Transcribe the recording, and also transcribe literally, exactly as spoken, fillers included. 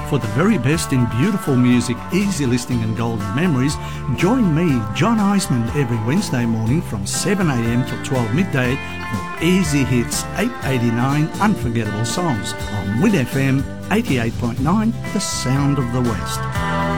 For the very best in beautiful music, easy listening and golden memories, join me, John Eisman, every Wednesday morning from seven a m till twelve midday for Easy Hits eight eighty-nine Unforgettable Songs on Win F M eighty-eight point nine, The Sound of the West.